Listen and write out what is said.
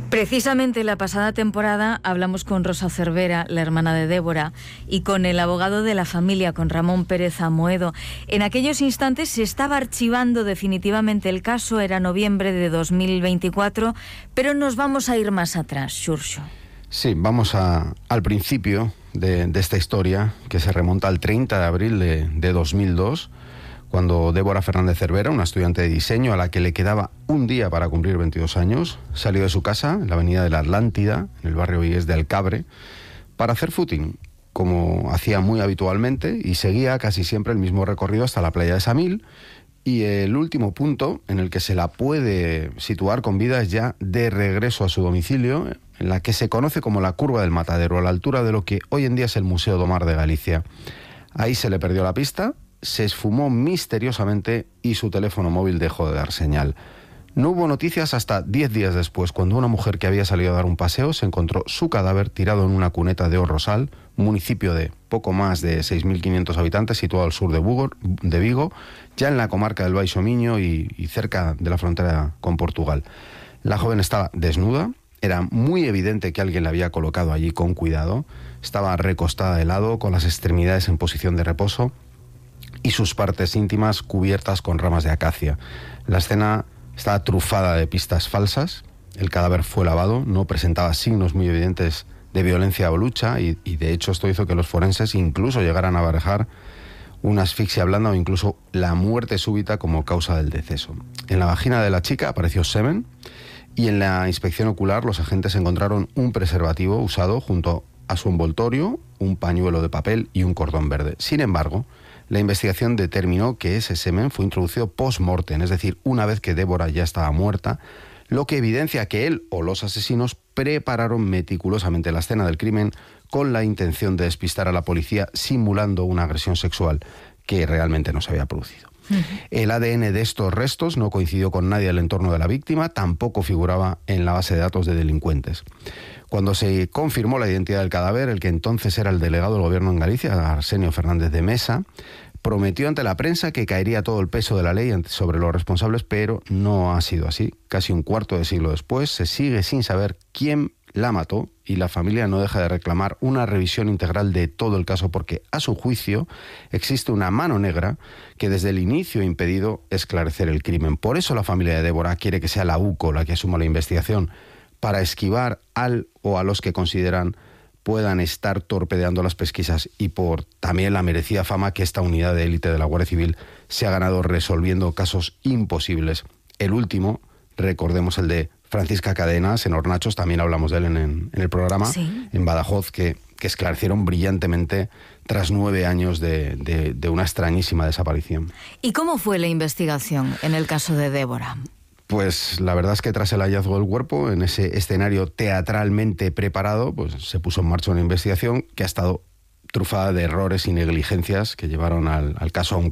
Precisamente la pasada temporada hablamos con Rosa Cervera, la hermana de Débora, y con el abogado de la familia, con Ramón Pérez Amoedo. En aquellos instantes se estaba archivando definitivamente el caso, era noviembre de 2024, pero nos vamos a ir más atrás, Xurxo. Sí, vamos al principio de esta historia, que se remonta al 30 de abril de 2002, cuando Débora Fernández Cervera, una estudiante de diseño a la que le quedaba un día para cumplir 22 años, salió de su casa en la avenida de la Atlántida, en el barrio Vigués de Alcabre, para hacer footing, como hacía muy habitualmente, y seguía casi siempre el mismo recorrido hasta la playa de Samil, y el último punto en el que se la puede situar con vida es ya de regreso a su domicilio, en la que se conoce como la Curva del Matadero, a la altura de lo que hoy en día es el Museo do Mar de Galicia. Ahí se le perdió la pista, se esfumó misteriosamente y su teléfono móvil dejó de dar señal. No hubo noticias hasta 10 días después, cuando una mujer que había salido a dar un paseo se encontró su cadáver tirado en una cuneta de Orrosal, municipio de poco más de 6.500 habitantes, situado al sur de Vigo, ya en la comarca del Baixo Miño y cerca de la frontera con Portugal. La joven estaba desnuda, era muy evidente que alguien la había colocado allí con cuidado, estaba recostada de lado, con las extremidades en posición de reposo, y sus partes íntimas cubiertas con ramas de acacia. La escena estaba trufada de pistas falsas, el cadáver fue lavado, no presentaba signos muy evidentes de violencia o lucha, y de hecho esto hizo que los forenses incluso llegaran a barajar una asfixia blanda o incluso la muerte súbita como causa del deceso. En la vagina de la chica apareció semen, y en la inspección ocular los agentes encontraron un preservativo usado junto a su envoltorio, un pañuelo de papel y un cordón verde. Sin embargo, la investigación determinó que ese semen fue introducido post-mortem, es decir, una vez que Débora ya estaba muerta, lo que evidencia que él o los asesinos prepararon meticulosamente la escena del crimen con la intención de despistar a la policía, simulando una agresión sexual que realmente no se había producido. El ADN de estos restos no coincidió con nadie del entorno de la víctima, tampoco figuraba en la base de datos de delincuentes. Cuando se confirmó la identidad del cadáver, el que entonces era el delegado del gobierno en Galicia, Arsenio Fernández de Mesa, prometió ante la prensa que caería todo el peso de la ley sobre los responsables, pero no ha sido así. Casi un cuarto de siglo después, se sigue sin saber quién la mató y la familia no deja de reclamar una revisión integral de todo el caso porque, a su juicio, existe una mano negra que desde el inicio ha impedido esclarecer el crimen. Por eso la familia de Débora quiere que sea la UCO la que asuma la investigación, para esquivar al o a los que consideran puedan estar torpedeando las pesquisas y por también la merecida fama que esta unidad de élite de la Guardia Civil se ha ganado resolviendo casos imposibles. El último, recordemos el de Francisca Cadenas, en Hornachos, también hablamos de él en el programa, sí, en Badajoz, que esclarecieron brillantemente tras 9 años de una extrañísima desaparición. ¿Y cómo fue la investigación en el caso de Débora? Pues la verdad es que tras el hallazgo del cuerpo, en ese escenario teatralmente preparado, pues se puso en marcha una investigación que ha estado trufada de errores y negligencias que llevaron al caso a un